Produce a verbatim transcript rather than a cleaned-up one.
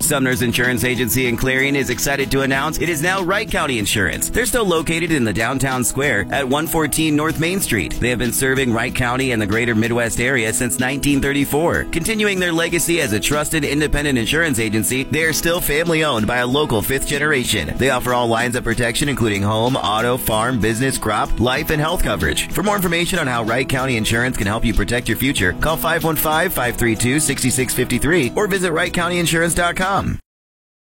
Sumner's Insurance Agency in Clarion is excited to announce it is now Wright County Insurance. They're still located in the downtown square at one fourteen North Main Street. They have been serving Wright County and the greater Midwest area since nineteen thirty-four. Continuing their legacy as a trusted independent insurance agency, they are still family owned by a local fifth generation. They offer all lines of protection including home, auto, farm, business, crop, life, and health coverage. For more information on how Wright County Insurance can help you protect your future, call five one five, five three two, six six five three or visit wright county insurance dot com.